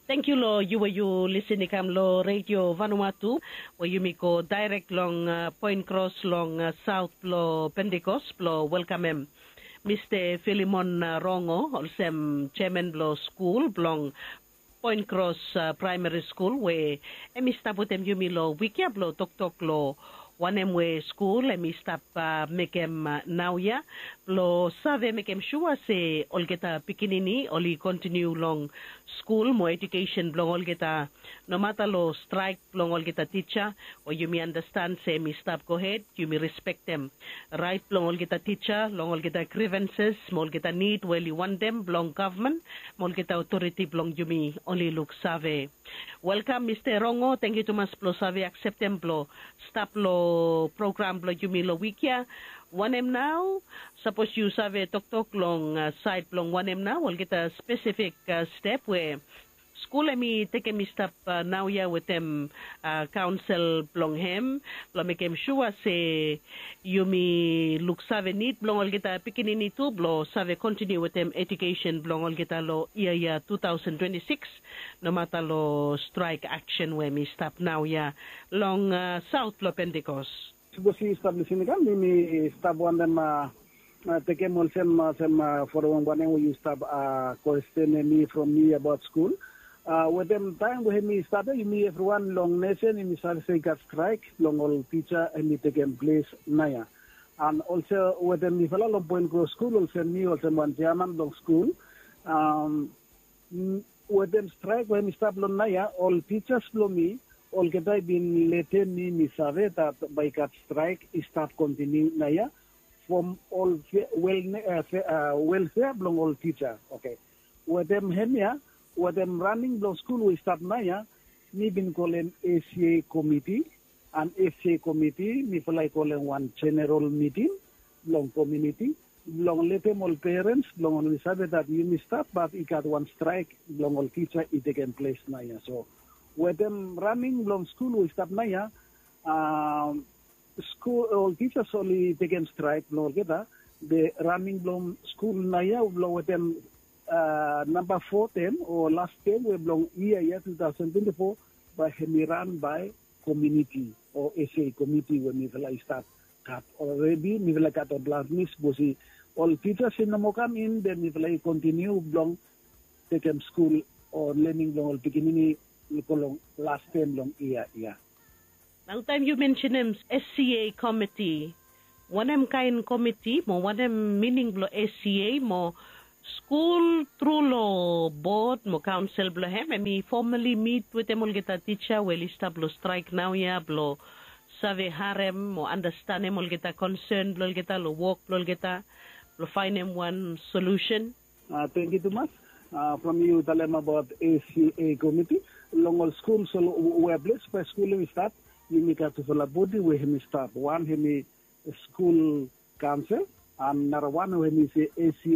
Thank you lo you listening kam lo Radio Vanuatu where you go direct long Point Cross long South lo Pentecost lo welcome him. Mr. Philemon Rongo also chairman lo school long Point Cross Primary School where emi stop with them yumi lo wikia lo tok lo wanem we school emi stop mekem now ya lo save mekem sure se olgeta pikinini oli continue long school mo education blong olgeta no matter lo strike blong olgeta teacher or you me understand say me stop go ahead you me respect them right blong olgeta teacher long olgeta grievances mo olgeta need well you want them blong government mo olgeta authority blong you me only look save. Welcome Mr. Rongo, thank you too much blo save accept them blo stop lo program blo you me lo wikia wanem now suppose you save tok long side long wanem now we'll get a specific step where school me take me step now yeah with them council blong him lo make him sure say you me look save need blong will get a pikinini too blo save continue with them education blong will get a lo year 2026 no matter lo strike action where me stop now yeah long South lo Pentecost. Subosi establishing kan ni stop one them take mol sem for one you stop question me from me about school with them time when me started me everyone long nation in say got strike long all teacher and me take place naya and also with them if long Point Cross school also me also one German long school with them strike when me stop long naya all teachers long me all kita bin later ni misave that by cat strike start continue naya from all welfare belong all teacher okay with them hemia with them running belong school we start naya ni bin calling ACA committee and ACA committee ni fly calling one general meeting belong community belong later all parents belong all misave that you start but it got one strike belong all teacher it taken place naya so with them running long school we stop naya school all teachers only taken strike no kita the running long school naya belong with them number 14 or last term we belong year 2024 by run by community or SA committee when we start cut already we will cut on last miss bosi all teachers in come in then we will continue belong taken school or learning long all beginning last time long year. Now time you mention him SCA committee. One kind committee mo one meaning blo SCA mo school through lo board mo council blo hem and me formally meet with them all get a teacher well stop blo strike now ya blo save harem mo understand him all get a concern blo get a lo work blo get a blo find him one solution. Thank you too much. From you tell them about ACA committee. Long all school so we are blessed by school we start you make out to body where we start one he school council and another one when he say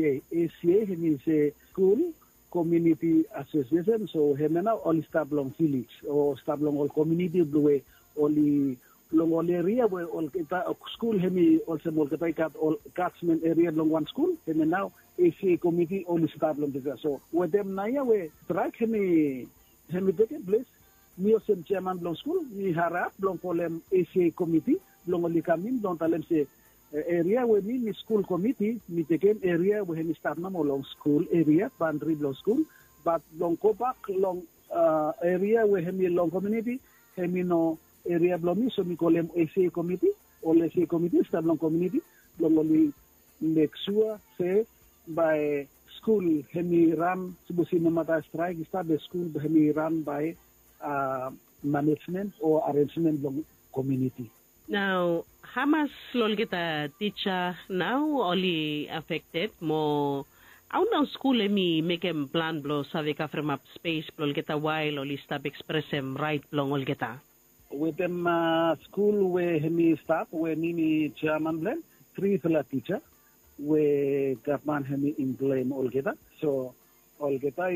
ACA he say school community association so he now all start long village or start long all community blue only long all area where all school he also more got all catchment area long one school and now ACA committee only start long this so with them now we strike he taken place, me also chairman belong school, me harap belong column ACA committee, belong only come in, belong tell say area where me school committee, me taken area where me start now long school area, boundary belong school, but long go back long area where me long community, me no area belong me, so me call them ACA committee, all ACA committee, start long community, belong only make sure say by school hemi run subusi mamata strike start the school hemi run by management or arrangement of community. Now, how much lolgeta teacher now only affected mo how now school hemi make him plan blo save ka from up space lolgeta while only stop express him right long olgeta. With them school where hemi start where nini chairman blend 3 teacher we government hemi employ all kita so all kita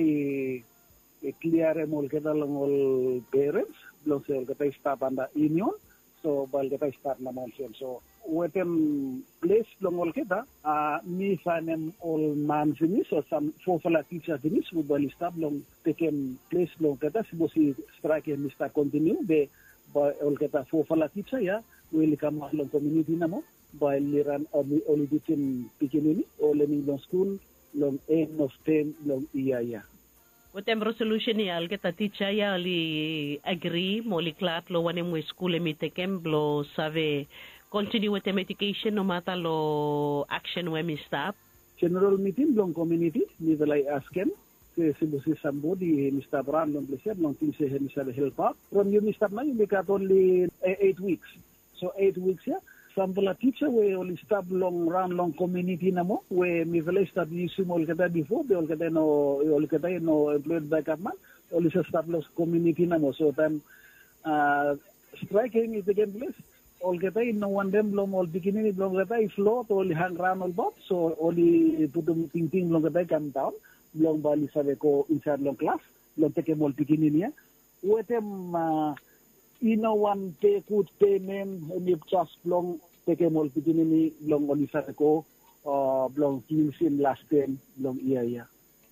clear all kita long all parents belong all kita staff under union so bal kita start na monson so wetem place long all kita mi fanem all man finis or some fofala teacher finis we bali stab long taken place long kita sibosi strike mista continue be by all kita fofala teacher ya we likam long community namo by liran oli ditin pikinini o learning long school long end of 10 long iya. Wetem resolution ya kita teacher ya li agree mo li klat lo wane mo school mi tekem blo save continue with the education no matter lo action when we stop. General meeting long community ni velai asken ke sibusi somebody Mr. Brown long pleasure long things he Mr. help out from you Mr. Na you make out only 8 weeks. So 8 weeks ya. Sample teacher we only stop long run long community namo we mi velai stop use mo kata before be kata no employed by government only stop long community namo so time striking is taking place. All kita no one them belum all beginning belum kita float all hang round all bot so only put them ting belum kita come down belum bali sabe ko inside long class belum take all beginning ya wetem one pay good payment ni just belum take all beginning belum only sabe ko belum in last time belum iya.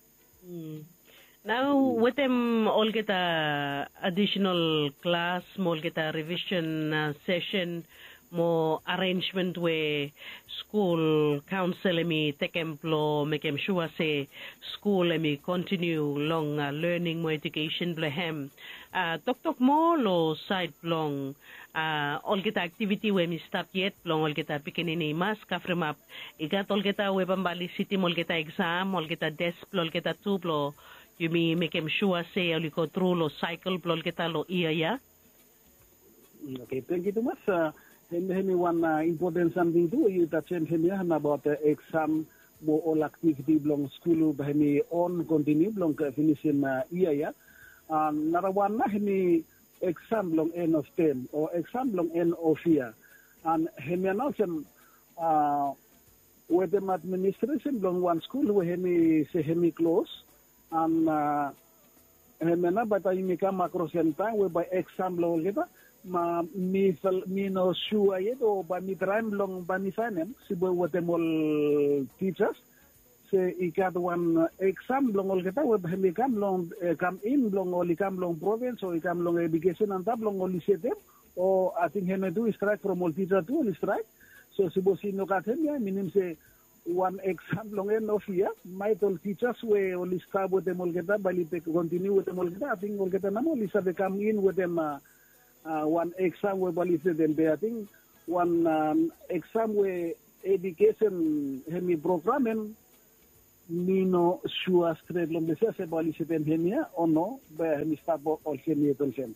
Now, with them all get a additional class, more get a revision session, more arrangement where school council me take employ, make them sure say school me continue long learning more education blehem. Tok more lo side long all get activity where me stop yet long all get a beginning mas kafrem up. Igat all get a webambali city all get a exam, all get a desk, all get a two blow. You mean make him sure say you go through lo cycle blol kita lo iya. Okay, thank you too much. Hemi one important something too. You touch hemi about exam mo all activity belong school hemi on continue belong finishing iya. Narawan na hemi exam belong end of 10 or exam belong end of year. And hemi announcement with the administration belong one school where hemi say hemi close. Hemena bata imika macro center we by exam lo kita ma mi no sure yet o ba mi tram long ba mi fanem sibo watemol teachers se ikat one exam long ol kita we hemi kam long come in long ol kam long province o ikam long education and tab long ol sete o I think heme do strike from all teacher to strike so sibo sino katem ya minim se one exam long end of year, my all teachers we only start with them all get up, continue with them all get up. I think all get them only they come in with them one exam we bali them there. I think one exam we education hemi program and no sure straight long the se bali them hemia or no, but hemi start all hemi all them.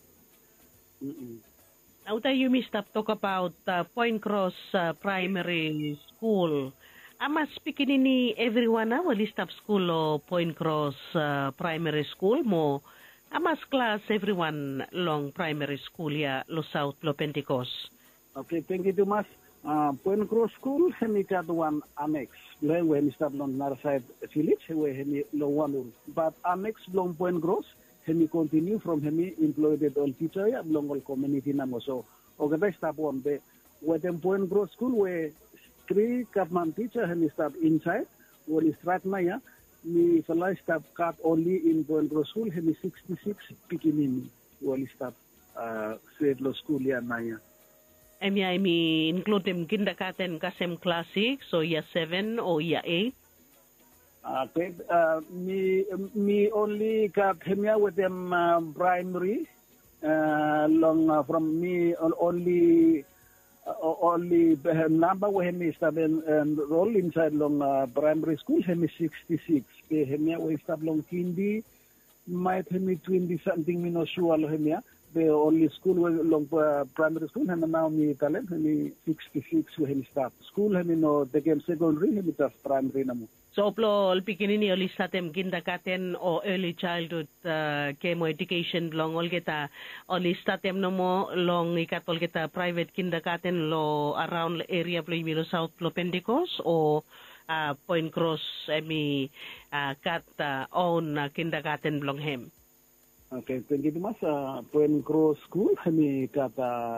Now that you missed up talk about Point Cross Primary School. Ama speaking ni everyone na wali stop school o Point Cross Primary School mo amas class everyone long primary school ya lo South lo Pentecost. Okay, thank you too much. Point Cross School hemi kat one annex. Lo we stop long Narside village we hemi lo one but annex long Point Cross hemi continue from hemi employed all teacher ya long all community na mo so okay stop on the with them Point Cross School we 3 government teacher and staff inside. When start na ya, ni fala staff cut only in Point Cross School. Hemi 66 pikinini. When staff straight lo school ya na ya. I include them kindergarten kasem classic, so year 7 or year 8. Okay, me only cut hemia with them primary. Long from me only number when we start enroll inside long primary school hemi 66 pe hemi we start long kindi might hemi 20 something me no sure lo hemi the only school long primary school and now me talent hemi 66 we start school hemi no the game secondary hemi just primary namo. So plo pikinin ni oli satem kindergarten o early childhood kemo education long ol kita oli satem no mo long ikatol kita private kindergarten lo around area plo imilo South plo Pentecost o Point Cross emi kat own kindergarten long hem. Okay, thank you much. Point Cross School hemi kat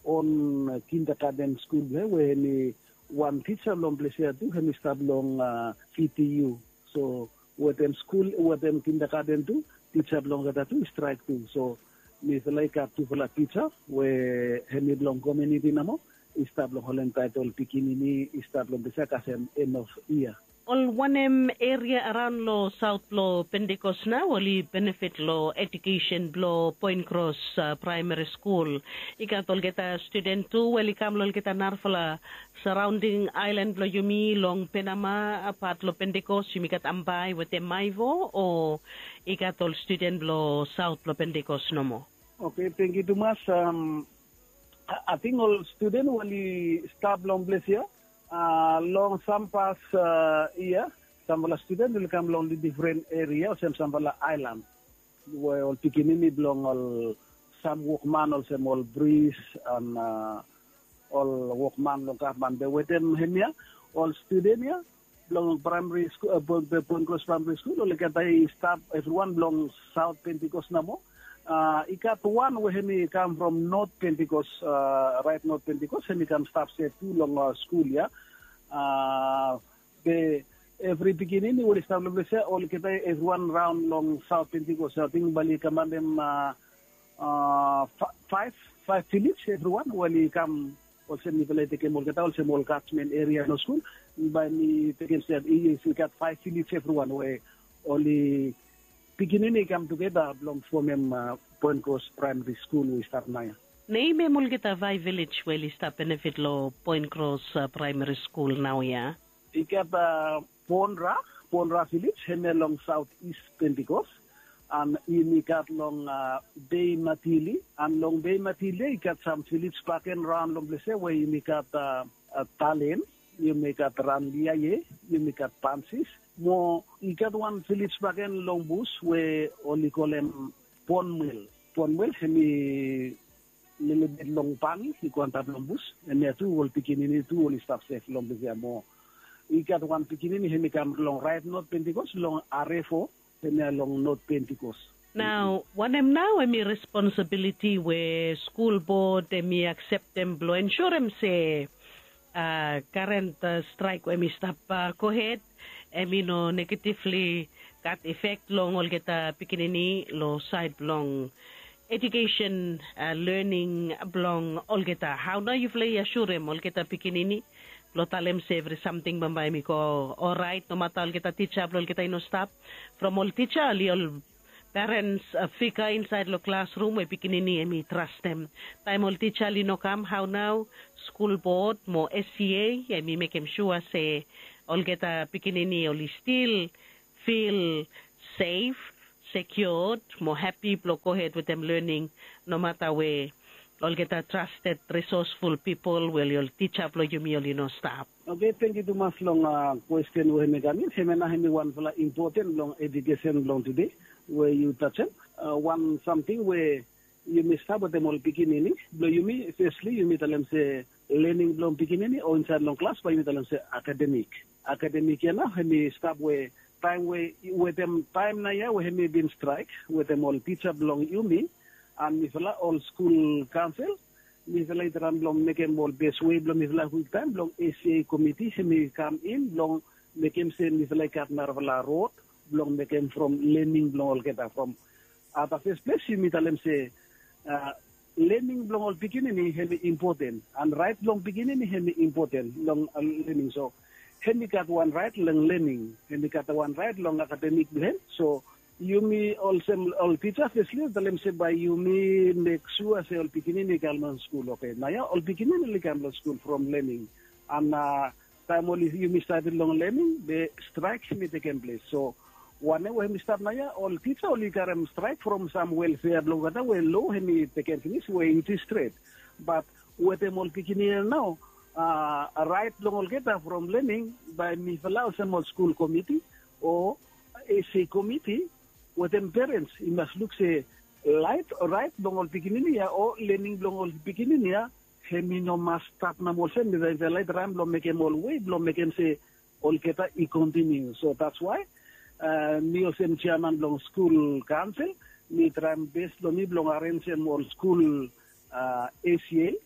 on kindergarten school where hemi one teacher long place here too hemi staff long CTU. So with them school with them kindergarten too teacher long that too strike too. So mi like a tu for teacher where hemi long community namo staff long holen title pikinini staff long bisa kasem end of year. All one area around lo South lo Pentecost na wali benefit lo education lo Point Cross Primary School. Ikatol kita student tu wali kam lo kita narfala surrounding island lo yumi long Penama apat lo Pentecost yumi kat ambay wate maivo o ikatol student lo South lo Pentecost no mo. Okay, thank you too much. I think all student wali staff long place here. Long sampas year, some students will come along the different areas and some island. Where all pikinini belong all some workman also all breeze and all workman long kapman. They with them here, all students here belong primary school, the Point Cross Primary School. All kita staff everyone belong South Pentecost namo. Ikat one where he come from North Pentecost, right North Pentecost, and he come staff say too long school, yeah. The every beginning we will establish all kita everyone round long South Pentecost. I think bali come them five village everyone when he come also Nikolai take more kita also small catchment area no school. By me taking said we got 5 village everyone where only beginning come together belong from Point Cross Primary School we start now. Name mulgita vai village where start benefit lo Point Cross Primary School now ya. Ikat Ponra village heme long Southeast Pentecost and inikat long Bay Matili and long Bay Matili ikat some village paken round long place where inikat Talen, you make at Randiaye, you make at Pansis. Mo ikat one village paken long bus where only call them Ponwell hemi little bit long pani, he quantab long bus, and there two will pikinini, two will staff safe long the more. He got one pikinini, he become long right North Pentecost, long Arefo, and long North Pentecost. Now, one them now a me responsibility where school board me accept them blow ensure them say current strike where me stop go ahead me no negatively got effect long all get pikinini low side long education learning belong all geta how now you play assure all geta pikinini lo talem save something bambay mi ko all right no matter geta teacher all geta no stop from all teacher all parents fika inside lo classroom we pikinini mi trust them time all teacher no come how now school board mo SCA mi make him sure say all geta pikinini all still feel safe secured, more happy, go ahead with them learning, no matter where. All get a trusted, resourceful people, will you'll teach up, you know, stop. Okay, thank you too much long question we have got. Hemena one for important long education long today, where you touch it. One something where you may start with them all beginning. You mean, firstly, you may tell them say learning long beginning or inside long class, but you tell them say academic. Academic, you know, he start where time with them time na ya we have been strike with them all teacher belong Yumi and mifala all school council mifala iteran belong make them all best way belong mifala quick time belong ACA committee he come in belong make him say mifala kat narvala road belong make him from learning belong all get from at the first place you meet them say learning belong all beginning he important and right belong beginning he important long learning so Henry got one right long learning, Henry got one right long academic blend. So you me also all teachers firstly tell say by you me make sure say all beginning Galman school okay. Now yeah, all beginning Galman school from learning and time only you me started long learning the strike me taken place. So whenever we start now yeah, all teacher only can strike from some welfare long that way low Henry taken finish way it is straight. But with them all beginning now. Right long get from learning by Mifala Small School Committee or AC Committee with them parents. You must look say right long beginning or learning long beginning Hemino must start na mo sen the light ram long make them all way long make them say all get e continue. So that's why Nielsen chairman long school council ni tram based long arrange all school ACA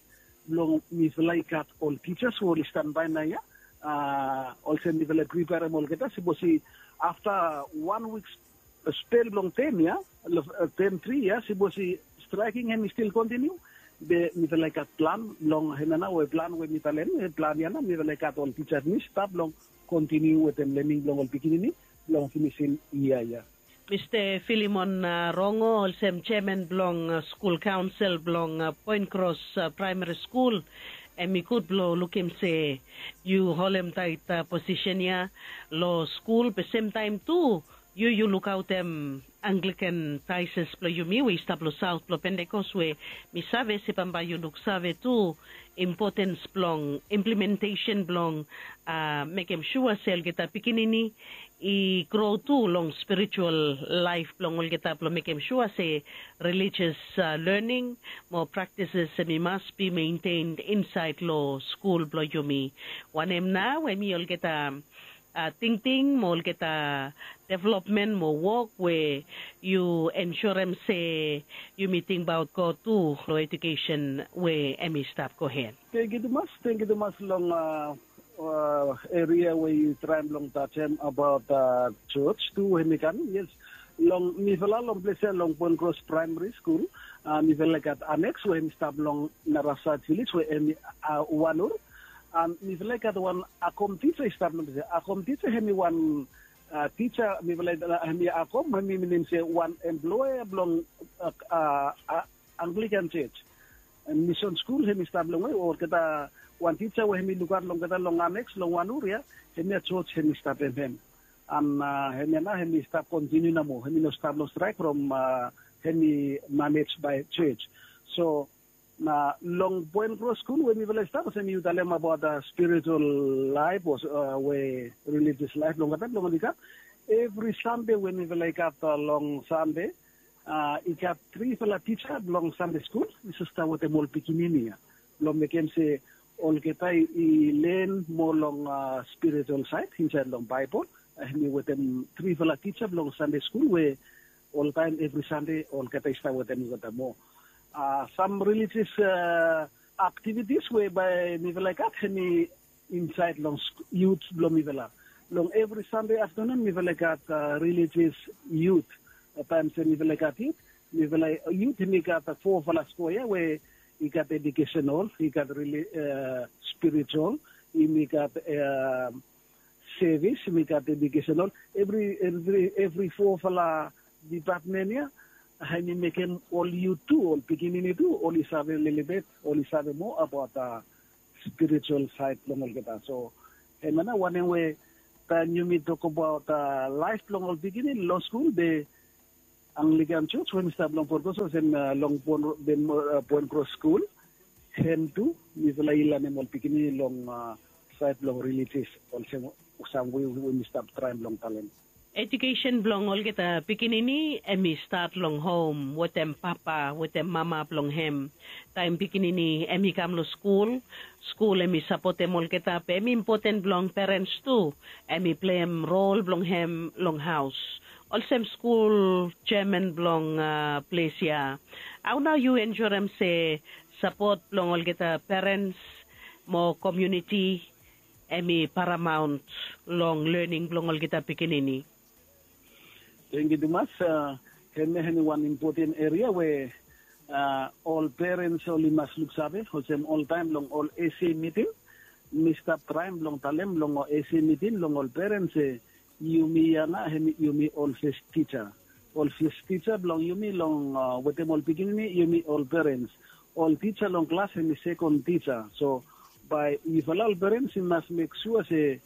long mi velai kat all teachers who stand by na ya also mi velai prepare mol kita sibosi after 1 week spell long 10 ya 10 3 ya sibosi striking and still continue be mi velai kat plan long henana we plan we mi talen plan ya na mi velai kat all teachers ni stop long continue with them learning long all beginning long finishing iya ya. Mr. Philemon Rongo, also chairman belong school council belong Point Cross Primary School. And we could look him say you hold him tight position ya law school. But same time too, you look out them Anglican ties plo you mi we stop lo South plo Pentecost we mi sabe si pamba you look sabe too importance belong implementation belong make him sure sel kita pikinini I grow too long spiritual life belong all kita plo make him sure say religious learning more practices mi must be maintained inside law school plo you mi one em na we mi all kita ting mo kita development mo work where you ensure them say you meeting about go to no education where emi staff go ahead. Thank you too much long area where you try long touch about church too when can yes long mi vela long place long Point Cross Primary School mi vela kat annex where mi staff long Narasa village where emi wanur mi vela kat one akom teacher staff no akom teacher hemi one teacher mi vela hemi akom hemi menim say one employee belong Anglican Church and mission school hemi staff long or kita one teacher we hemi lugar long kita long annex long wanur ya hemi church hemi staff hemi hemi na hemi staff continue na mo hemi no staff no strike from hemi managed by church so na long Point Cross School when we will start so you tell them about the spiritual life or way religious life long that every Sunday when we will long Sunday it got 3 fella teacher long Sunday school this is what the mol pikinini long make him say all kita I learn more long spiritual side inside long Bible and with them 3 fella teacher long Sunday school where all time every Sunday all kita start with them more some religious activities whereby Mivela kat hemi inside long youth long Mivela. Long every Sunday afternoon Mivela kat religious youth. Times Mivela kat it. Mivela youth hemi kat 4 falas koya where he got educational, he got really spiritual, he got service, he got educational. Every 4 fala department ya. Hanya make him all you too, all beginning too, all is have a little bit, all is have more about spiritual side long kita. So, and now one way when you talk about life long all beginning law school, the Anglican Church when start long Point Cross and long Point Cross School, and too is like ilan all beginning long side long religious also some way when we start trying long talent. Education belong all kita pikinini emi start long home with them papa with them mama belong him time pikinini emi kam lo school emi support them all kita emi important belong parents too emi play role belong him long house also school chairman belong place ya how now you ensure them say support belong all kita parents more community emi paramount long learning belong all kita pikinini. Thank you, Dumas. One important area where all parents only must look sabe, all time long all AC meeting, Mr. Prime long talem long AC meeting long all parents yumi yana yumi all first teacher long yumi long with them all beginning yumi all parents all teacher long class and the second teacher. So by if all parents you must make sure say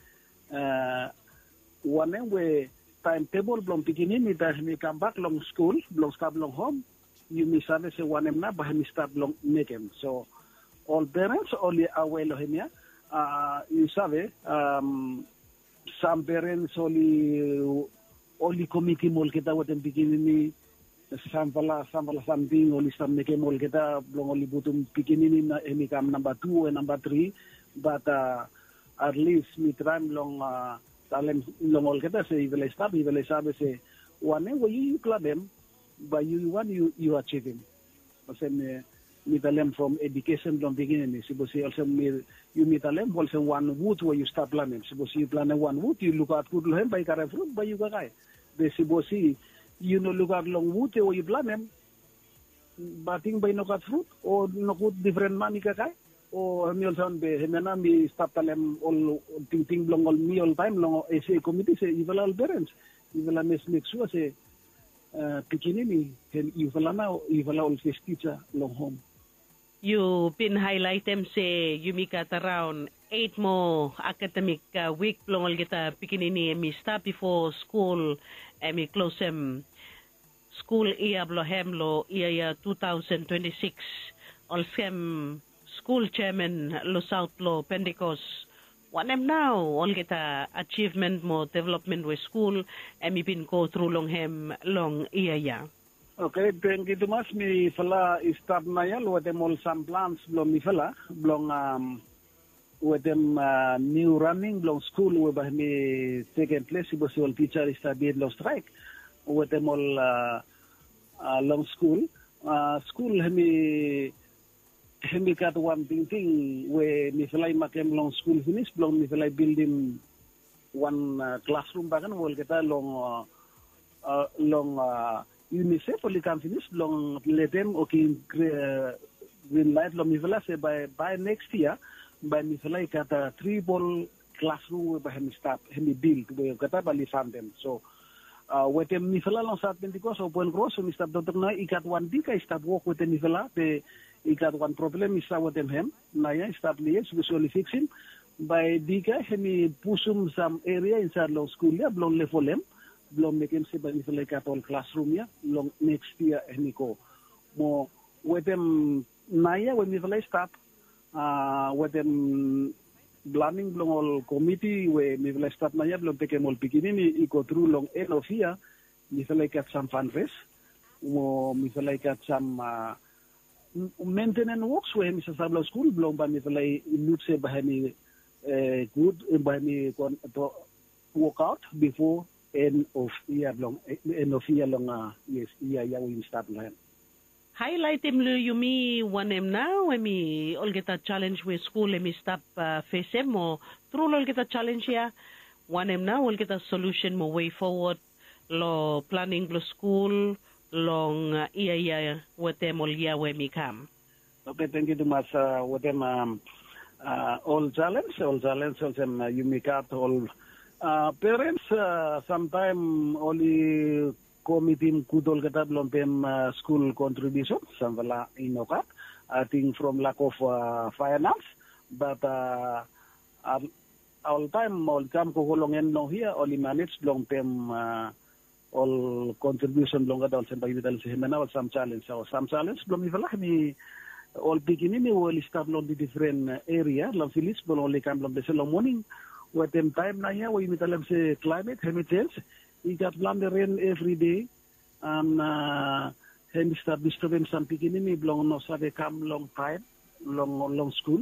one way timetable belum beginning dah mi come back long school belum start long home you misalnya se one na bah mi start long makem so all parents only aware lo hemia you sabe some parents only committee mol kita wat beginning samvala something only some makem mol kita belum only butum beginning na emi kam number 2 and number 3 but at least mi try long talent long all kita say will stop he will sabe say one way you club him but you want you achieve him so mitalem from education from beginning. Suppose also you mitalem also one wood where you start planning. Suppose you plan one wood, you look at good hem by carry fruit by you guy. They suppose you no look at long wood where you plan them, but think by no cut fruit or no good different money guy. O mi olson be hemena mi start talem all ting long all me all time long SA committee se ivala all parents ivala make sure se pikini ni ken ivala all face teacher long home. You been highlight them say you make at around 8 more academic week long all get a pikini mi start before school mi close school year blohem lo year 2026 also school chairman lo South lo Pentecost. What am now all get a achievement more development with school and me been go through long year. Okay, thank you too much. Me fala start na yan with them all some plans blong mi fala blong with them new running blong school we bah me second place because all teacher is studied lo strike with them all long school me got one thing where me fly makem long school finish long me fly building one classroom bagan wall kita long UNICEF only can finish long let them okay green light long me fly say by next year by me fly got a 3-ball classroom by me start me build we kata bali fund them so with them me fly long start Pentecost or Point Cross so me start doctor na ikat one week I start work with them me fly I got one problem is with him. Naya start liye visually fix him. By dika hemi pusum some area inside long school ya blong level him. Blong make him say by like at all classroom ya. Long next year hemi ko. Mo with them naya when we start with them planning blong all committee we me start naya blong take him all beginning I go through long end of year. Me like at some fundraise. Mo me like at some maintenance works where Mr. Sabla school belong by me like look say by me good by me work out before end of year long yes year we start land. Highlight him you me one him now me all get a challenge with school me stop face him or through all get a challenge here one him now all get a solution more way forward lo planning the school long year with them all year when we come. Okay, thank you too much. With them all challenge also you make out all parents sometime only committee could all get up on them school contribution some vala inokat I think from lack of finance but all time all come ko long end long here only manage long term all contribution longer than some by the some challenge blom ivala ni all beginning we will start on the different area long filis but only come long the morning with them time na here we mitalem say climate change we got land rain every day and hem start disturbing some beginning we belong no sabe come long time long school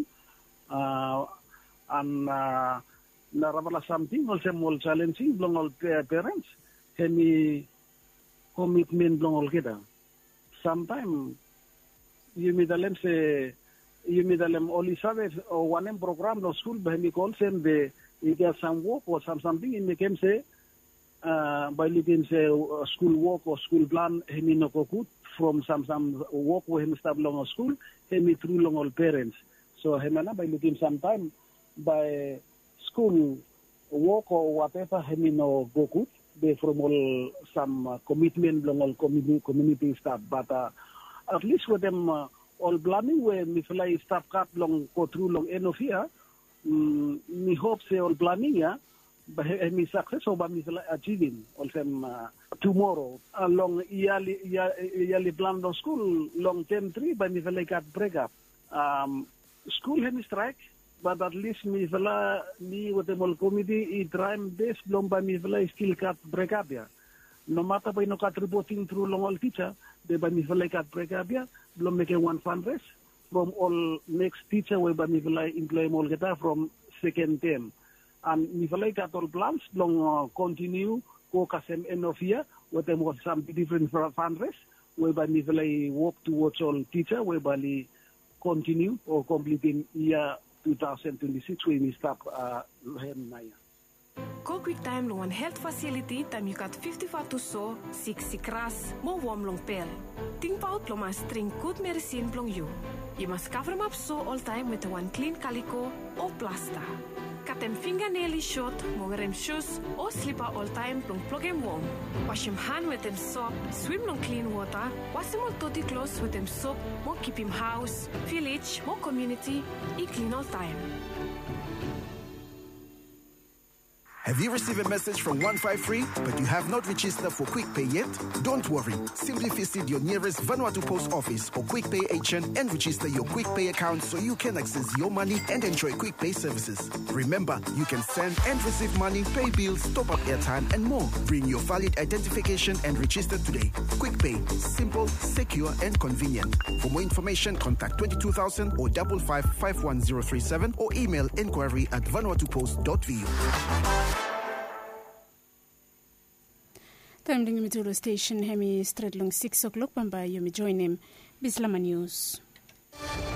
and narabala something also more challenging belong all parents any commitment belong all kita. Sometimes you middle say you middle only service or one program no school by me call them they get some work or something in the game say by looking say school work or school plan hemi no good from some work where him start long school hemi through long all parents. So hemana by looking sometime by school work or whatever hemi no go good. They from all some commitment long all community stuff, but at least with them all planning where me fly staff cut long go through long end of year. Me hope say all planning ya, but me success or me fly achieving all them tomorrow. Long yearly plan of school long term 3, but me fly cut break up. School hemi strike. But at least me with the whole committee, I try best long by me still cut break up ya. No matter by no cut reporting through long all teacher, they by me cut break up ya. Long make one fundraise from all next teacher where by me employ all get from second term. And me cut all plans long continue go kasem end of year with them with some different fundraise whereby we work towards all teacher, whereby we continue or complete in year 2026 when we start Go quick time long one health facility time you got 55 to so 6 kras more warm long pill. Think about long must drink good medicine long you. You must cover them up so all time with one clean calico or plaster. Cut them fingernail short, wear them shoes or slipper all time long plug them warm. Wash them hand with them soap, swim long clean water, wash them all dirty clothes with them soap, more keep him house, village, more community, eat clean all time. Have you received a message from 153 but you have not registered for Quick Pay yet? Don't worry. Simply visit your nearest Vanuatu Post Office or Quick Pay agent and register your Quick Pay account so you can access your money and enjoy Quick Pay services. Remember, you can send and receive money, pay bills, top up airtime and more. Bring your valid identification and register today. Quick Pay. Simple, secure and convenient. For more information, contact 22,000 or 5551037 or email inquiry@vanuatupost.vu. Time ding Mituro station hemi straight long 6 o'clock pamba yomi join him. Bislama News.